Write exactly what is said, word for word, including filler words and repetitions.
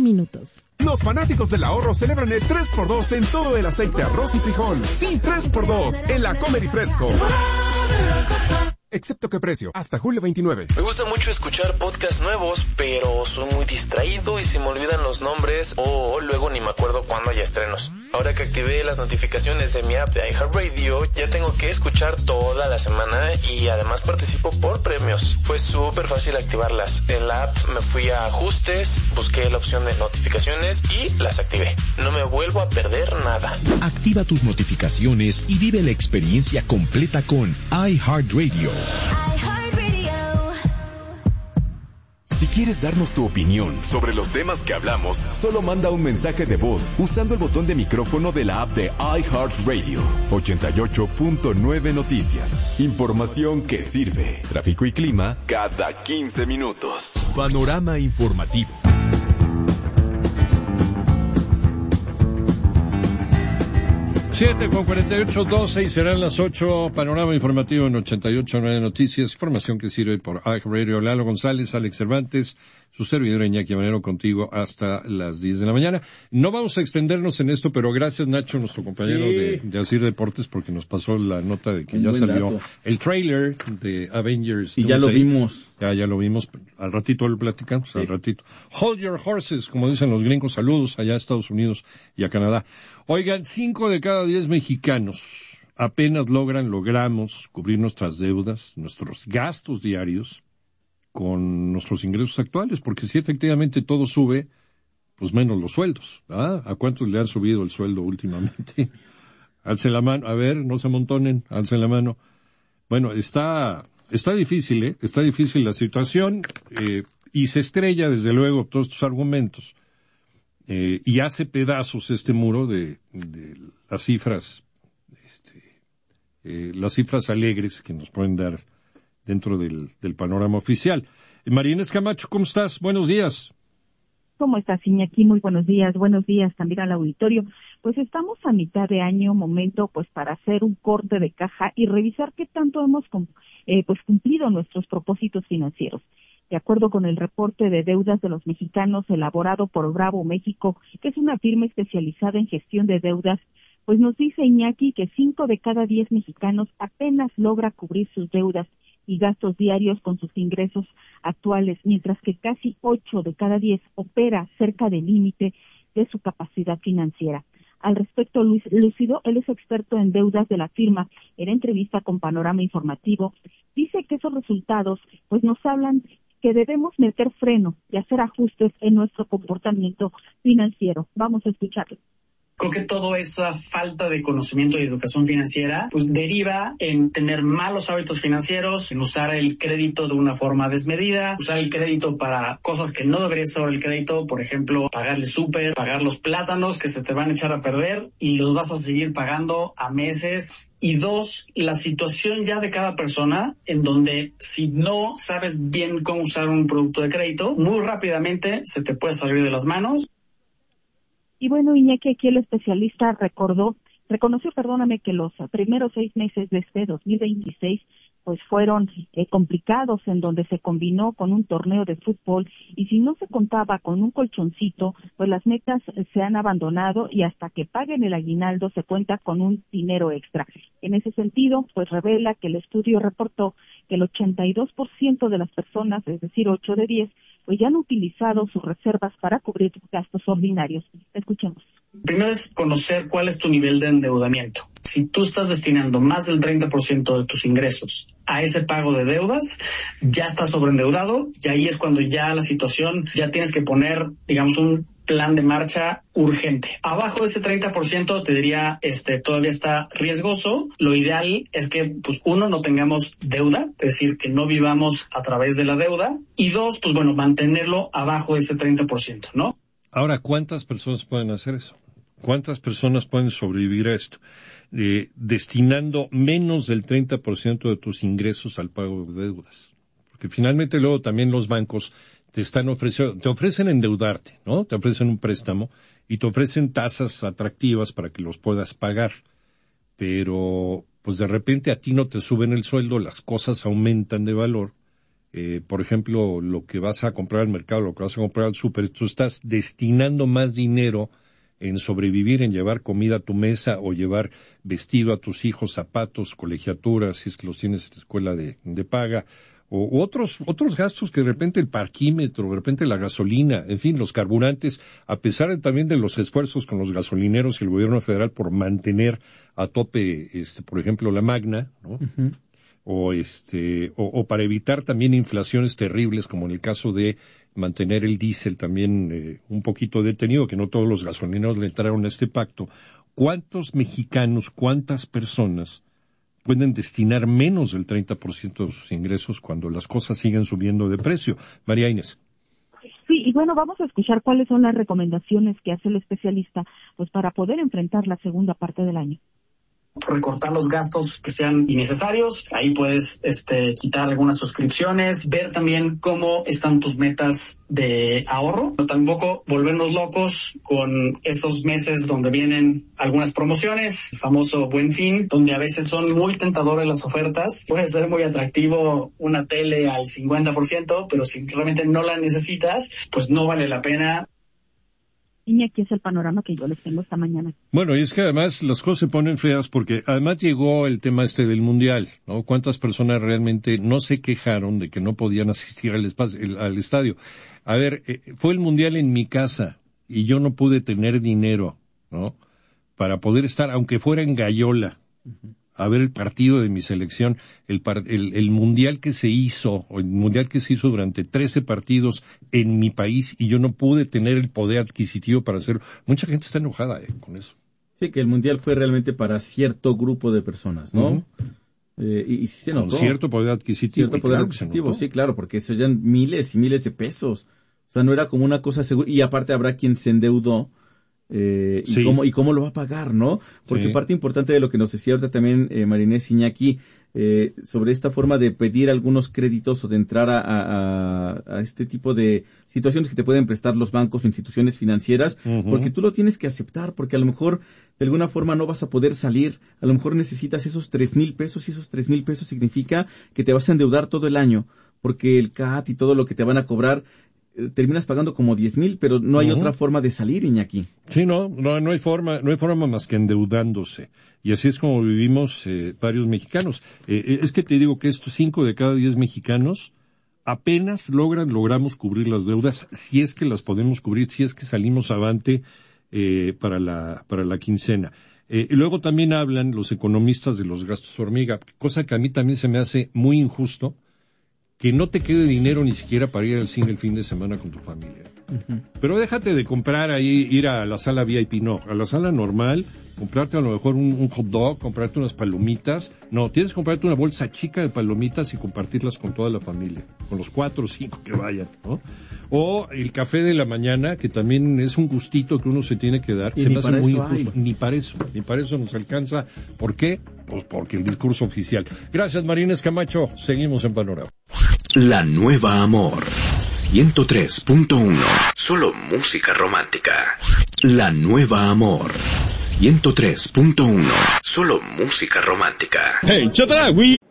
minutos. Los fanáticos del ahorro celebran el tres por dos en todo el aceite, arroz y frijol. Sí, tres por dos en la Comer y Fresco. Excepto que precio, hasta julio veintinueve. Me gusta mucho escuchar podcasts nuevos, pero soy muy distraído y se me olvidan los nombres o luego ni me acuerdo cuándo hay estrenos. Ahora que activé las notificaciones de mi app de iHeartRadio, ya tengo que escuchar toda la semana y además participo por premios. Fue súper fácil activarlas. En la app me fui a ajustes, busqué la opción de notificaciones y las activé. No me vuelvo a perder nada. Activa tus notificaciones y vive la experiencia completa con iHeartRadio. Si quieres darnos tu opinión sobre los temas que hablamos, solo manda un mensaje de voz usando el botón de micrófono de la app de iHeartRadio. ochenta y ocho punto nueve Noticias. Información que sirve. Tráfico y clima cada quince minutos. Panorama informativo. siete con cuarenta y ocho, doce y serán las ocho. Panorama informativo en ochenta y ocho punto nueve Noticias. Información que sirve por iHeartRadio. Lalo González, Alex Cervantes, su servidor Iñaki Manero contigo hasta las diez de la mañana. No vamos a extendernos en esto, pero gracias Nacho, nuestro compañero sí. de, de Asir Deportes, porque nos pasó la nota de que Un ya salió dato. el trailer de Avengers. Y ya lo vimos. Ya, ya lo vimos. Al ratito lo platicamos, sí. al ratito. Hold your horses, como dicen los gringos. Saludos allá a Estados Unidos y a Canadá. Oigan, cinco de cada diez mexicanos apenas logran, logramos cubrir nuestras deudas, nuestros gastos diarios con nuestros ingresos actuales, porque si efectivamente todo sube, pues menos los sueldos, ¿ah? ¿A cuántos le han subido el sueldo últimamente? Alcen la mano, a ver, no se amontonen, alcen la mano. Bueno, está, está difícil, ¿eh? Está difícil la situación, eh, y se estrella desde luego todos estos argumentos. Eh, y hace pedazos este muro de, de las cifras, este, eh, las cifras alegres que nos pueden dar dentro del, del panorama oficial. Eh, María Inés Camacho, ¿cómo estás? Buenos días. ¿Cómo estás, Iñaki? Muy buenos días. Buenos días también al auditorio. Pues estamos a mitad de año, momento pues para hacer un corte de caja y revisar qué tanto hemos eh, pues cumplido nuestros propósitos financieros. De acuerdo con el reporte de deudas de los mexicanos elaborado por Bravo México, que es una firma especializada en gestión de deudas, pues nos dice Iñaki que cinco de cada diez mexicanos apenas logra cubrir sus deudas y gastos diarios con sus ingresos actuales, mientras que casi ocho de cada diez opera cerca del límite de su capacidad financiera. Al respecto, Luis Lúcido, él es experto en deudas de la firma, en entrevista con Panorama Informativo, dice que esos resultados pues nos hablan que debemos meter freno y hacer ajustes en nuestro comportamiento financiero. Vamos a escucharlo. Creo que toda esa falta de conocimiento y educación financiera pues deriva en tener malos hábitos financieros, en usar el crédito de una forma desmedida, usar el crédito para cosas que no debería ser el crédito, por ejemplo, pagar el súper, pagar los plátanos que se te van a echar a perder y los vas a seguir pagando a meses. Y dos, la situación ya de cada persona, en donde si no sabes bien cómo usar un producto de crédito, muy rápidamente se te puede salir de las manos. Y bueno, Iñaki, aquí el especialista recordó, reconoció, perdóname, que los primeros seis meses de este dos mil veintiséis pues fueron eh, complicados, en donde se combinó con un torneo de fútbol y si no se contaba con un colchoncito, pues las metas eh, se han abandonado y hasta que paguen el aguinaldo se cuenta con un dinero extra. En ese sentido, pues revela que el estudio reportó que el ochenta y dos por ciento de las personas, es decir, ocho de diez, pues ya han utilizado sus reservas para cubrir gastos ordinarios. Escuchemos. Primero es conocer cuál es tu nivel de endeudamiento. Si tú estás destinando más del treinta por ciento de tus ingresos a ese pago de deudas, ya estás sobreendeudado y ahí es cuando ya la situación, ya tienes que poner, digamos, un plan de marcha urgente. Abajo de ese treinta por ciento te diría, este, todavía está riesgoso. Lo ideal es que, pues, uno, no tengamos deuda, es decir, que no vivamos a través de la deuda. Y dos, pues, bueno, mantenerlo abajo de ese treinta por ciento, ¿no? Ahora, ¿cuántas personas pueden hacer eso? ¿Cuántas personas pueden sobrevivir a esto? Eh, destinando menos del treinta por ciento de tus ingresos al pago de deudas. Porque finalmente luego también los bancos te están ofreciendo, te ofrecen endeudarte, ¿no? Te ofrecen un préstamo y te ofrecen tasas atractivas para que los puedas pagar. Pero, pues de repente a ti no te suben el sueldo, las cosas aumentan de valor eh, por ejemplo, lo que vas a comprar al mercado, lo que vas a comprar al súper, tú estás destinando más dinero en sobrevivir, en llevar comida a tu mesa o llevar vestido a tus hijos, zapatos, colegiaturas, si es que los tienes en la escuela de, de paga, o u otros otros gastos que de repente el parquímetro, de repente la gasolina, en fin, los carburantes, a pesar de, también de los esfuerzos con los gasolineros y el gobierno federal por mantener a tope, este, por ejemplo, la Magna, ¿no? Uh-huh. o este o, o para evitar también inflaciones terribles, como en el caso de mantener el diésel también eh, un poquito detenido, que no todos los gasolineros le entraron a este pacto. ¿Cuántos mexicanos, cuántas personas pueden destinar menos del treinta por ciento de sus ingresos cuando las cosas siguen subiendo de precio? María Inés. Sí, y bueno, vamos a escuchar cuáles son las recomendaciones que hace el especialista, pues para poder enfrentar la segunda parte del año. Recortar los gastos que sean innecesarios, ahí puedes este, quitar algunas suscripciones, ver también cómo están tus metas de ahorro, pero tampoco volvernos locos con esos meses donde vienen algunas promociones, el famoso Buen Fin, donde a veces son muy tentadoras las ofertas, puede ser muy atractivo una tele al cincuenta por ciento, pero si realmente no la necesitas, pues no vale la pena. Y aquí es el panorama que yo les tengo esta mañana. Bueno, y es que además las cosas se ponen feas porque además llegó el tema este del Mundial, ¿no? ¿Cuántas personas realmente no se quejaron de que no podían asistir al, espacio, el, al estadio? A ver, eh, fue el Mundial en mi casa y yo no pude tener dinero, ¿no? Para poder estar, aunque fuera en Gallola, uh-huh, a ver el partido de mi selección, el, par, el, el mundial que se hizo, o el mundial que se hizo durante trece partidos en mi país, y yo no pude tener el poder adquisitivo para hacerlo. Mucha gente está enojada eh, con eso. Sí, que el mundial fue realmente para cierto grupo de personas, ¿no? Uh-huh. Eh, y, y sí se notó. Con cierto poder adquisitivo. Cierto poder claro adquisitivo, sí, claro, porque eso ya miles y miles de pesos. O sea, no era como una cosa segura. Y aparte habrá quien se endeudó. Eh, y, sí. cómo, y cómo lo va a pagar, ¿no? Porque sí. Parte importante de lo que nos decía ahorita también eh, María Inés Iñaki, eh, sobre esta forma de pedir algunos créditos o de entrar a, a, a este tipo de situaciones que te pueden prestar los bancos o instituciones financieras, uh-huh, porque tú lo tienes que aceptar, porque a lo mejor de alguna forma no vas a poder salir, a lo mejor necesitas esos tres mil pesos y esos tres mil pesos significa que te vas a endeudar todo el año, porque el C A T y todo lo que te van a cobrar terminas pagando como diez mil, pero no hay uh-huh. otra forma de salir, Iñaki. Sí, no, no, no hay forma, no hay forma más que endeudándose. Y así es como vivimos eh, varios mexicanos. Eh, es que te digo que estos cinco de cada diez mexicanos apenas logran, logramos cubrir las deudas, si es que las podemos cubrir, si es que salimos avante eh, para la, para la quincena. Eh, y luego también hablan los economistas de los gastos hormiga, cosa que a mí también se me hace muy injusto, que no te quede dinero ni siquiera para ir al cine el fin de semana con tu familia. Uh-huh. Pero déjate de comprar ahí, ir a la sala V I P, no, a la sala normal, comprarte a lo mejor un, un hot dog, comprarte unas palomitas, no, tienes que comprarte una bolsa chica de palomitas y compartirlas con toda la familia, con los cuatro o cinco que vayan, ¿no? O el café de la mañana, que también es un gustito que uno se tiene que dar, y se me hace muy injusto, hay. ni para eso, ni para eso nos alcanza. ¿Por qué? Pues porque el discurso oficial. Gracias, María Inés Camacho, seguimos en Panorama. La Nueva Amor, ciento tres punto uno, solo música romántica. La Nueva Amor, ciento tres punto uno, solo música romántica. Hey, Chedraui.